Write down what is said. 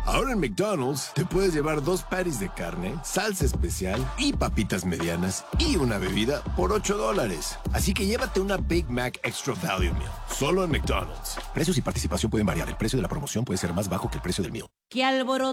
Ahora en McDonald's te puedes llevar 2 patties de carne, salsa especial y papitas medianas y una bebida por $8. Así que llévate una Big Mac Extra Value Meal. Solo en McDonald's. Precios y participación pueden variar. El precio de la promoción puede ser más bajo que el precio del meal. ¡Qué alboroto!